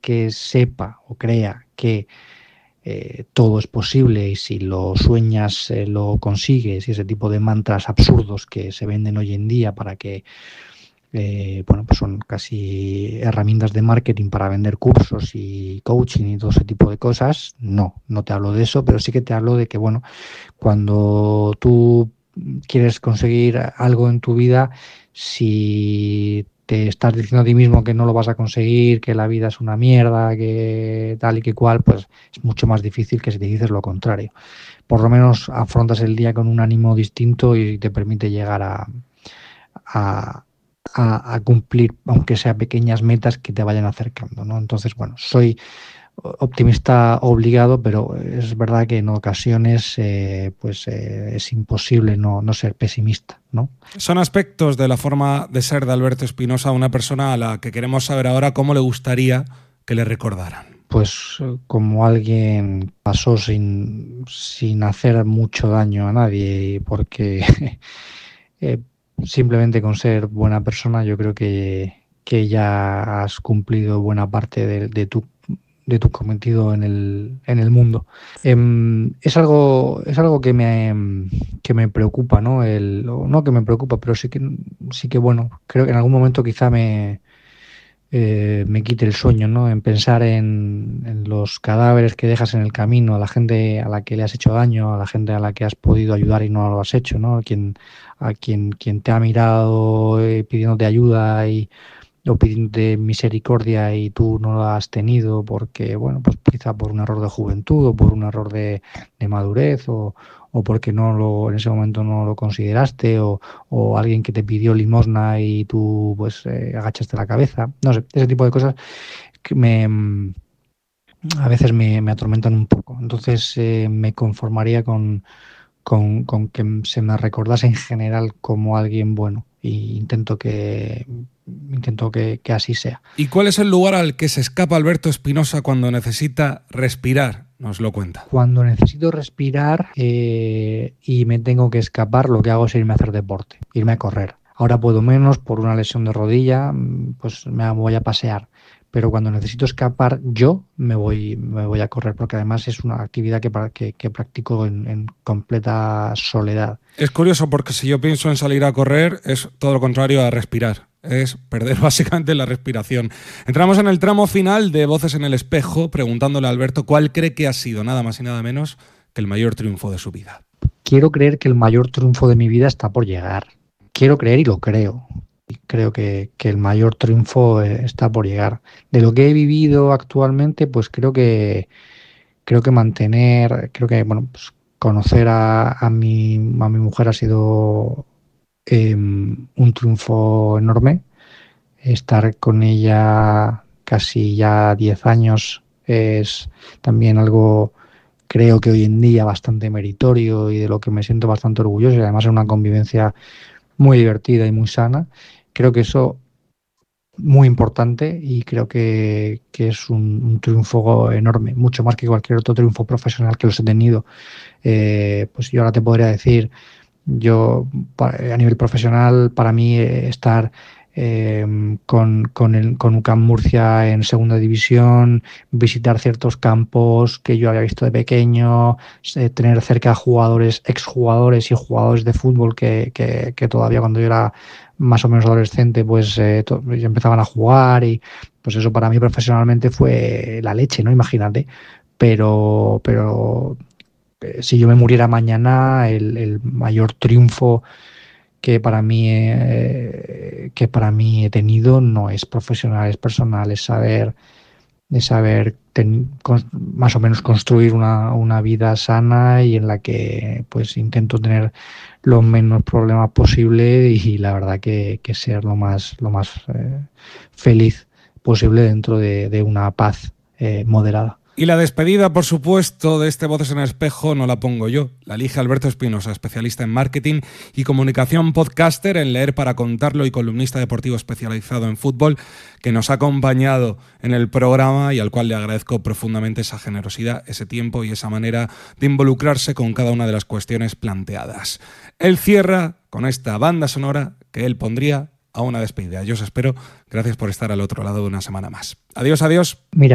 que sepa o crea que todo es posible y si lo sueñas lo consigues, y ese tipo de mantras absurdos que se venden hoy en día para que pues son casi herramientas de marketing para vender cursos y coaching y todo ese tipo de cosas. No te hablo de eso, pero sí que te hablo de que, bueno, cuando tú quieres conseguir algo en tu vida, si te estás diciendo a ti mismo que no lo vas a conseguir, que la vida es una mierda, que tal y que cual, pues es mucho más difícil que si te dices lo contrario. Por lo menos afrontas el día con un ánimo distinto y te permite llegar a, a cumplir, aunque sea pequeñas metas que te vayan acercando, ¿no? Entonces, bueno, soy optimista obligado, pero es verdad que en ocasiones es imposible no ser pesimista, ¿no? Son aspectos de la forma de ser de Alberto Espinosa, una persona a la que queremos saber ahora cómo le gustaría que le recordaran. Pues como alguien pasó sin hacer mucho daño a nadie, porque simplemente con ser buena persona yo creo que ya has cumplido buena parte de tu cometido en el mundo. Es algo que me preocupa, ¿no? No que me preocupa, pero sí que bueno, creo que en algún momento quizá me quite el sueño, ¿no? En pensar en los cadáveres que dejas en el camino, a la gente a la que le has hecho daño, a la gente a la que has podido ayudar y no lo has hecho, ¿no? Quien te ha mirado pidiéndote ayuda o pidiéndote misericordia y tú no lo has tenido porque, bueno, pues quizá por un error de juventud o por un error de madurez o porque en ese momento no lo consideraste o alguien que te pidió limosna y tú pues agachaste la cabeza. No sé, ese tipo de cosas que a veces me atormentan un poco. Entonces me conformaría con que se me recordase en general como alguien bueno e intento que así sea. ¿Y cuál es el lugar al que se escapa Alberto Espinosa cuando necesita respirar? Nos lo cuenta. Cuando necesito respirar y me tengo que escapar, lo que hago es irme a hacer deporte, irme a correr. Ahora puedo menos por una lesión de rodilla, pues me voy a pasear. Pero cuando necesito escapar, yo me voy a correr, porque además es una actividad que practico en completa soledad. Es curioso porque si yo pienso en salir a correr, es todo lo contrario a respirar. Es perder básicamente la respiración. Entramos en el tramo final de Voces en el Espejo, preguntándole a Alberto cuál cree que ha sido nada más y nada menos que el mayor triunfo de su vida. Quiero creer que el mayor triunfo de mi vida está por llegar. Quiero creer y lo creo. Creo que el mayor triunfo está por llegar. De lo que he vivido actualmente, pues creo que bueno, pues conocer a mi mujer ha sido un triunfo enorme. Estar con ella casi ya 10 años es también algo, creo que hoy en día, bastante meritorio y de lo que me siento bastante orgulloso, y además es una convivencia muy divertida y muy sana. Creo que eso muy importante y creo que es un triunfo enorme, mucho más que cualquier otro triunfo profesional que los he tenido. Pues yo ahora te podría decir, a nivel profesional, para mí estar con UCAM Murcia en segunda división, visitar ciertos campos que yo había visto de pequeño, tener cerca jugadores, exjugadores y jugadores de fútbol que todavía cuando yo era más o menos adolescente pues ya empezaban a jugar, y pues eso para mí profesionalmente fue la leche, ¿no? Imagínate. Pero si yo me muriera mañana, el mayor triunfo que para mí he tenido no es profesional, es personal, es saber más o menos construir una vida sana y en la que pues intento tener los menos problemas posible y la verdad que ser lo más feliz posible dentro de una paz moderada. Y la despedida, por supuesto, de este Voces en el Espejo no la pongo yo. La elige Alberto Espinosa, especialista en marketing y comunicación, podcaster en Leer para Contarlo y columnista deportivo especializado en fútbol, que nos ha acompañado en el programa y al cual le agradezco profundamente esa generosidad, ese tiempo y esa manera de involucrarse con cada una de las cuestiones planteadas. Él cierra con esta banda sonora que él pondría a una despedida. Yo os espero. Gracias por estar al otro lado de una semana más. Adiós, adiós. Mira,